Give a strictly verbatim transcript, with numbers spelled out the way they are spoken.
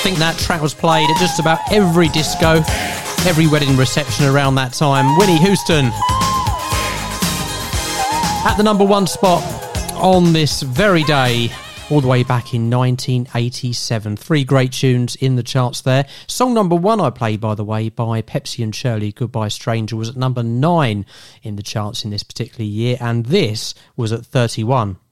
think that track was played at just about every disco, every wedding reception around that time. Whitney Houston at the number one spot on this very day, all the way back in nineteen eighty-seven. Three great tunes in the charts there. Song number one I played, by the way, by Pepsi and Shirley, Goodbye Stranger, was at number nine in the charts in this particular year, and this was at thirty-one.